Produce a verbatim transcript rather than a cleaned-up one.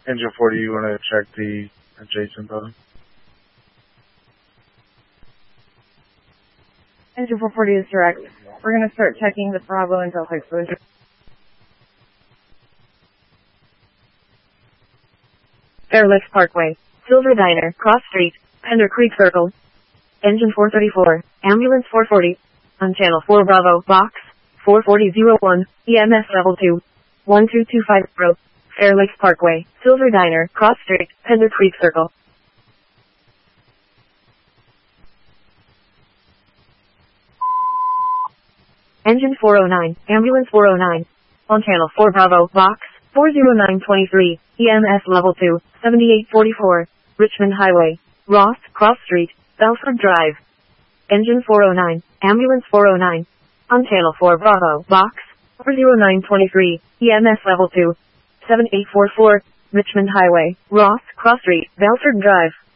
Engine forty, you want to check the adjacent building? Engine four forty is direct. We're going to start checking the Bravo and Delta exposure. Fairlifts Parkway, Silver Diner, Cross Street, Pender Creek Circle. Engine four thirty-four, Ambulance four forty, on Channel four Bravo, Box four forty oh one, E M S Level two, one two two five, Bro. Fairlifts Parkway, Silver Diner, Cross Street, Pender Creek Circle. Engine four oh nine, Ambulance four oh nine, on Channel four Bravo, Box four oh nine twenty-three, E M S Level two, seventy-eight forty-four, Richmond Highway, Ross, Cross Street, Belford Drive. Engine four oh nine, Ambulance four oh nine, on Channel four Bravo, Box four oh nine twenty-three, E M S Level two, seventy-eight forty-four, Richmond Highway, Ross, Cross Street, Belford Drive.